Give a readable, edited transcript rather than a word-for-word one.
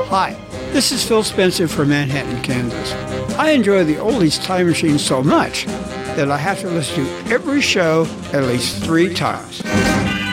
Hi, this is Phil Spencer from Manhattan, Kansas. I enjoy the Oldies Time Machine so much that I have to listen to every show at least 3 times.